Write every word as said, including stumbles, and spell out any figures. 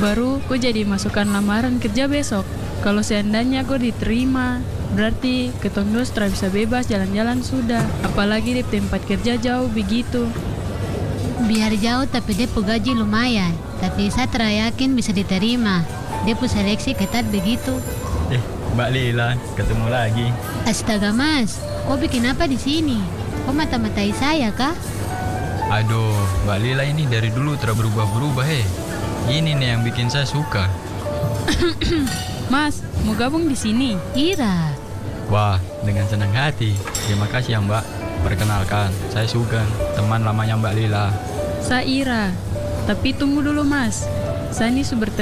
Baru kau jadi masukkan lamaran kerja besok. Kalau seandainya kau diterima, berarti ketong dua sudah bisa bebas jalan-jalan sudah. Apalagi di tempat kerja jauh begitu. Biar jauh tapi dia pu gaji lumayan. Tapi saya tidak yakin bisa diterima. Dia pu seleksi ketat begitu. Eh, Mbak Lila, ketemu lagi. Astaga mas, kau bikin apa di sini? Kau mata-matai saya kah? Aduh, Mbak Lila ini dari dulu terus berubah-berubah he. Ini nih yang bikin saya suka. Mas, mau gabung di sini? Ira. Wah, dengan senang hati. Terima kasih ya Mbak. Perkenalkan, saya Sugeng, teman lamanya Mbak Lila. Saya Ira. Tapi tunggu dulu mas. Saya ini sumber